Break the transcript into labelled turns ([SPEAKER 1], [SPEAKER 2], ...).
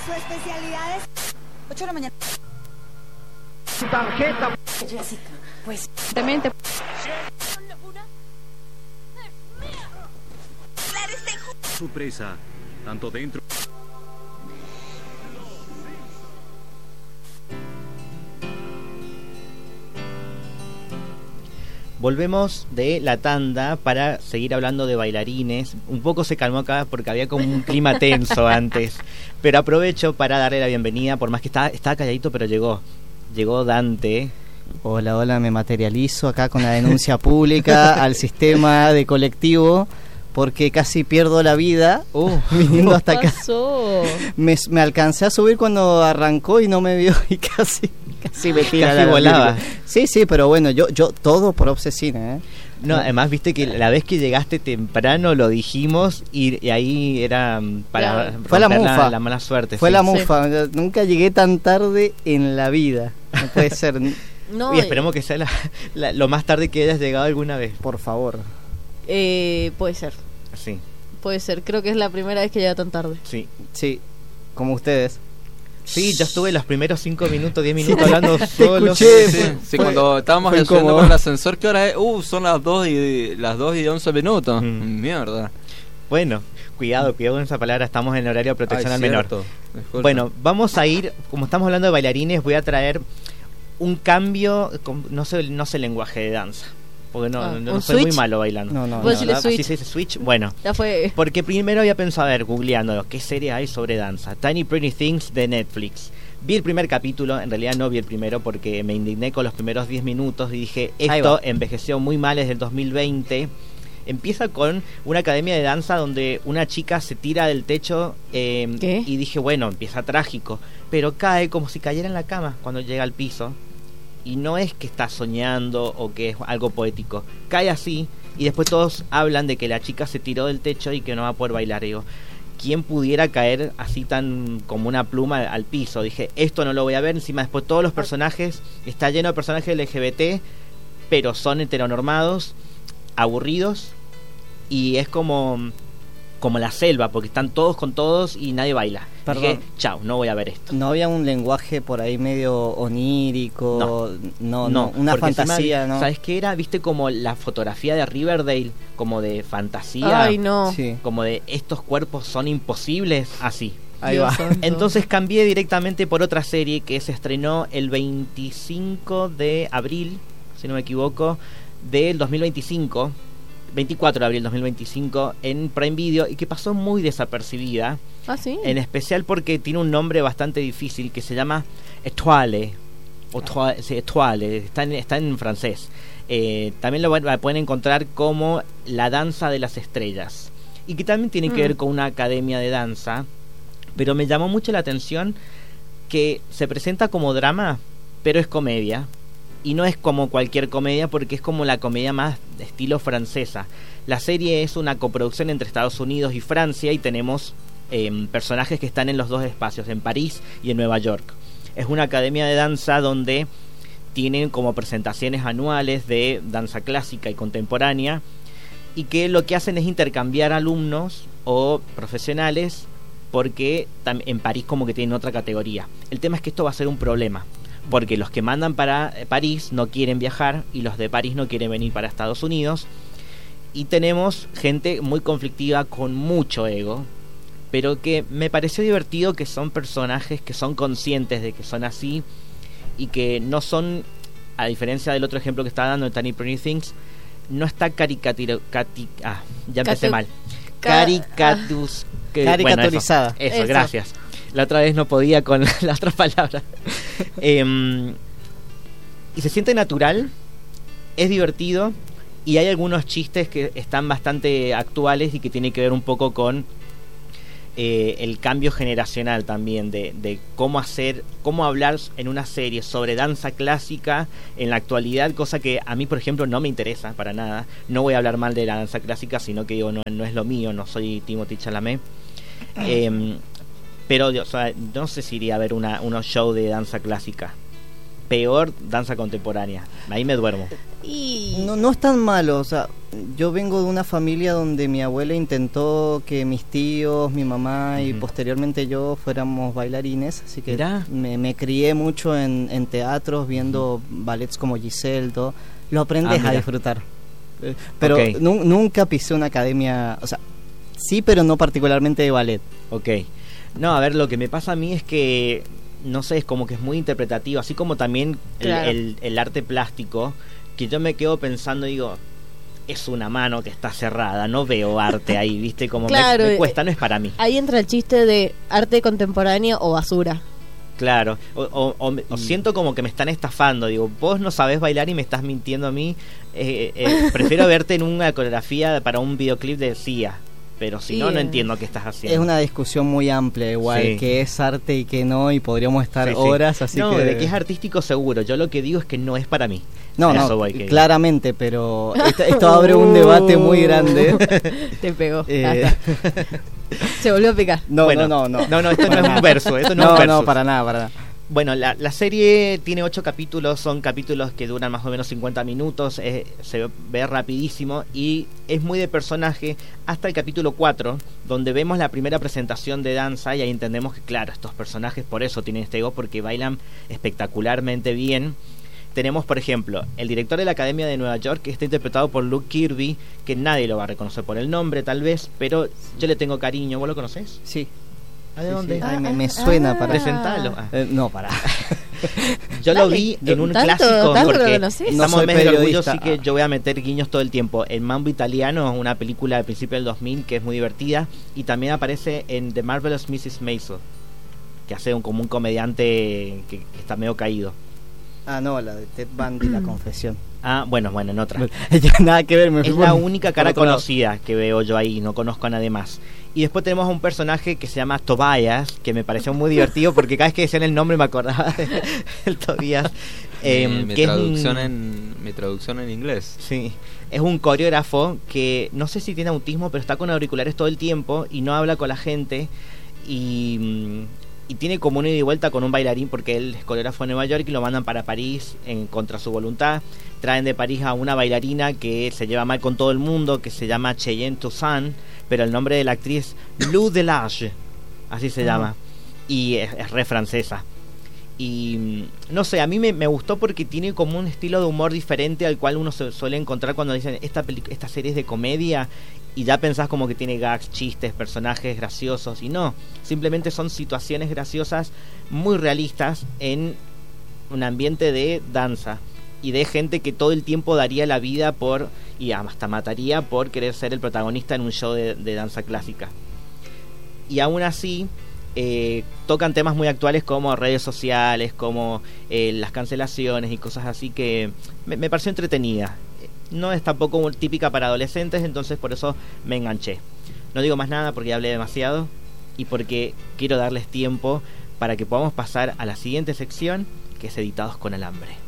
[SPEAKER 1] Su especialidad es 8 de la mañana.
[SPEAKER 2] Su tarjeta.
[SPEAKER 1] Jessica, pues.
[SPEAKER 3] Demente.
[SPEAKER 4] Su presa, tanto dentro.
[SPEAKER 5] Volvemos de la tanda para seguir hablando de bailarines. Un poco se calmó acá porque había como un clima tenso antes. Pero aprovecho para darle la bienvenida, por más que estaba calladito, pero llegó Dante.
[SPEAKER 6] Hola, hola, me materializo acá con la denuncia pública al sistema de colectivo porque casi pierdo la vida viniendo hasta acá. Me alcancé a subir cuando arrancó y no me vio y casi me tira.
[SPEAKER 5] Casi volaba.
[SPEAKER 6] Sí, pero bueno, yo todo por Obsesine, ¿eh?
[SPEAKER 5] No, además viste que la vez que llegaste temprano lo dijimos y ahí era para
[SPEAKER 6] fue la mufa,
[SPEAKER 5] la mala suerte.
[SPEAKER 6] Fue la mufa, nunca llegué tan tarde en la vida. No puede ser.
[SPEAKER 5] No, y esperemos que sea lo más tarde que hayas llegado alguna vez.
[SPEAKER 6] Por favor.
[SPEAKER 3] Puede ser.
[SPEAKER 5] Sí.
[SPEAKER 3] Puede ser, creo que es la primera vez que llega tan tarde.
[SPEAKER 6] Sí, como ustedes.
[SPEAKER 5] Sí, yo estuve los primeros 5 minutos, 10 minutos hablando solo.
[SPEAKER 7] Sí, cuando estábamos yendo con el ascensor, ¿qué hora es? Son las 2 y 11 minutos. Mierda.
[SPEAKER 5] Bueno, cuidado con esa palabra, estamos en horario de protección al menor.
[SPEAKER 7] Disculpa.
[SPEAKER 5] Bueno, vamos a ir, como estamos hablando de bailarines, voy a traer un cambio, no sé el lenguaje de danza. Porque no soy muy malo bailando.
[SPEAKER 6] No,
[SPEAKER 3] ¿Puedo decirle switch?
[SPEAKER 5] ¿Así se dice switch? Bueno,
[SPEAKER 3] ya fue.
[SPEAKER 5] Porque primero había pensado, a ver, googleando, ¿qué serie hay sobre danza? Tiny Pretty Things de Netflix. Vi el primer capítulo, en realidad no vi el primero porque me indigné con los primeros 10 minutos y dije, esto envejeció muy mal desde el 2020. Empieza con una academia de danza donde una chica se tira del techo y dije, bueno, empieza trágico, pero cae como si cayera en la cama cuando llega al piso. Y no es que está soñando o que es algo poético. Cae así y después todos hablan de que la chica se tiró del techo y que no va a poder bailar. Y digo, ¿quién pudiera caer así tan como una pluma al piso? Dije, esto no lo voy a ver. Encima después todos los personajes, está lleno de personajes LGBT, pero son heteronormados, aburridos. Y es como la selva, porque están todos con todos y nadie baila.
[SPEAKER 6] Perdón.
[SPEAKER 5] Dije, chao, no voy a ver esto.
[SPEAKER 6] ¿No había un lenguaje por ahí medio onírico? No, una fantasía,
[SPEAKER 5] encima,
[SPEAKER 6] ¿no?
[SPEAKER 5] ¿Sabes qué era? ¿Viste como la fotografía de Riverdale? Como de fantasía.
[SPEAKER 3] Ay, no.
[SPEAKER 6] Sí.
[SPEAKER 5] Como de estos cuerpos son imposibles. Así.
[SPEAKER 6] Ahí va.
[SPEAKER 5] Entonces cambié directamente por otra serie que se estrenó el 25 de abril, si no me equivoco, del 2025. 24 de abril 2025 en Prime Video y que pasó muy desapercibida.
[SPEAKER 3] Ah, sí.
[SPEAKER 5] En especial porque tiene un nombre bastante difícil que se llama Étoile. Étoile, está en francés. También la pueden encontrar como La Danza de las Estrellas. Y que también tiene que ver con una academia de danza. Pero me llamó mucho la atención que se presenta como drama, pero es comedia. Y no es como cualquier comedia porque es como la comedia más de estilo francesa. La serie es una coproducción entre Estados Unidos y Francia y tenemos personajes que están en los dos espacios, en París y en Nueva York. Es una academia de danza donde tienen como presentaciones anuales de danza clásica y contemporánea y que lo que hacen es intercambiar alumnos o profesionales porque en París como que tienen otra categoría. El tema es que esto va a ser un problema. Porque los que mandan para París no quieren viajar y los de París no quieren venir para Estados Unidos. Y tenemos gente muy conflictiva con mucho ego, pero que me pareció divertido que son personajes que son conscientes de que son así y que no son, a diferencia del otro ejemplo que estaba dando de Tiny Pretty Things, no está
[SPEAKER 6] caricaturizada.
[SPEAKER 5] Bueno, eso, gracias. La otra vez no podía con la otra palabra. Y se siente natural, es divertido y hay algunos chistes que están bastante actuales y que tienen que ver un poco con el cambio generacional también de cómo hablar en una serie sobre danza clásica en la actualidad, cosa que a mí por ejemplo no me interesa para nada. No voy a hablar mal de la danza clásica, sino que digo no es lo mío, no soy Timothée Chalamet. Pero o sea, no sé si iría a ver unos shows de danza clásica. peor danza contemporánea. Ahí me duermo.
[SPEAKER 3] Y
[SPEAKER 6] no es tan malo, o sea, yo vengo de una familia donde mi abuela intentó que mis tíos, mi mamá y posteriormente yo fuéramos bailarines, así que me crié mucho en teatros viendo ballets como Giselle, todo. Lo aprendes a disfrutar. Pero nunca pisé una academia, o sea, sí, pero no particularmente de ballet.
[SPEAKER 5] Ok. No, a ver, lo que me pasa a mí es que, no sé, es como que es muy interpretativo, así como también el arte plástico, que yo me quedo pensando, digo, es una mano que está cerrada, no veo arte ahí, ¿viste? Como me cuesta, no es para mí.
[SPEAKER 3] Ahí entra el chiste de arte contemporáneo o basura.
[SPEAKER 5] Claro, o siento como que me están estafando, digo, vos no sabés bailar y me estás mintiendo a mí, prefiero verte en una coreografía para un videoclip de Sia. Pero si no entiendo qué estás haciendo.
[SPEAKER 6] Es una discusión muy amplia, igual, que es arte y que no, y podríamos estar horas, así que...
[SPEAKER 5] de que es artístico seguro, yo lo que digo es que no es para mí.
[SPEAKER 6] No, claramente, pero esto abre un debate muy grande.
[SPEAKER 3] Te pegó. Se volvió a picar.
[SPEAKER 6] No,
[SPEAKER 5] esto no es un verso, esto no es un verso.
[SPEAKER 6] No, para nada.
[SPEAKER 5] Bueno, la serie tiene 8 capítulos, son capítulos que duran más o menos 50 minutos, se ve rapidísimo y es muy de personaje hasta el capítulo 4, donde vemos la primera presentación de danza y ahí entendemos que, claro, estos personajes por eso tienen este ego, porque bailan espectacularmente bien. Tenemos, por ejemplo, el director de la Academia de Nueva York, que está interpretado por Luke Kirby, que nadie lo va a reconocer por el nombre tal vez, pero yo le tengo cariño. ¿Vos lo conocés?
[SPEAKER 6] Sí.
[SPEAKER 5] ¿De dónde?
[SPEAKER 6] Sí. Ay, me suena para...
[SPEAKER 5] Presentalo.
[SPEAKER 6] No, para.
[SPEAKER 5] Yo lo vi en un clásico porque estamos en mes de orgullo, así que yo voy a meter guiños todo el tiempo. En Mambo Italiano, una película del principio del 2000 que es muy divertida, y también aparece en The Marvelous Mrs. Maisel, que hace como un comediante que está medio caído.
[SPEAKER 6] Ah, no, la de Ted Bundy, La Confesión.
[SPEAKER 5] Ah, bueno, en otra.
[SPEAKER 6] Ya nada que ver,
[SPEAKER 5] es la única cara conocida que veo yo ahí, no conozco a nadie más. Y después tenemos a un personaje que se llama Tobias, que me pareció muy divertido porque cada vez que decían el nombre me acordaba del Tobias.
[SPEAKER 7] Mi traducción en inglés.
[SPEAKER 5] Sí, es un coreógrafo que no sé si tiene autismo, pero está con auriculares todo el tiempo y no habla con la gente y tiene como una ida y vuelta con un bailarín porque él es coreógrafo en Nueva York y lo mandan para París en contra su voluntad. Traen de París a una bailarina que se lleva mal con todo el mundo, que se llama Cheyenne Toussaint, pero el nombre de la actriz Lou Delage, así se llama, y es re francesa. Y no sé, a mí me gustó porque tiene como un estilo de humor diferente al cual uno se suele encontrar cuando dicen esta serie es de comedia y ya pensás como que tiene gags, chistes, personajes graciosos, y no, simplemente son situaciones graciosas muy realistas en un ambiente de danza y de gente que todo el tiempo daría la vida por, y hasta mataría por querer ser el protagonista en un show de danza clásica. Y aún así tocan temas muy actuales como redes sociales, como las cancelaciones y cosas así, que me pareció entretenida. No es tampoco típica para adolescentes, entonces por eso me enganché. No digo más nada porque ya hablé demasiado y porque quiero darles tiempo para que podamos pasar a la siguiente sección, que es Editados con Alambre.